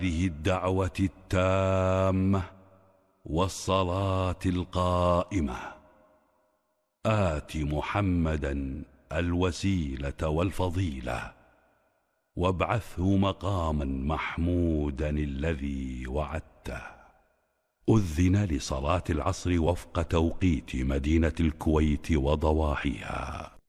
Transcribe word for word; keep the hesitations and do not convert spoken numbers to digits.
هذه الدعوة التامة والصلاة القائمة آت محمدا الوسيلة والفضيلة وابعثه مقاما محمودا الذي وعدته. أذن لصلاة العصر وفق توقيت مدينة الكويت وضواحيها.